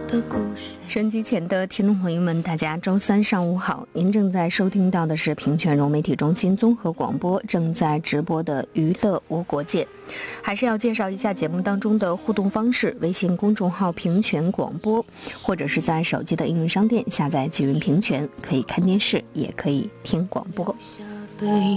收音机前的听众朋友们，大家周三上午好，您正在收听到的是平泉融媒体中心综合广播正在直播的娱乐无国界。还是要介绍一下节目当中的互动方式，微信公众号平泉广播，或者是在手机的应用商店下载集云平泉，可以看电视也可以听广播。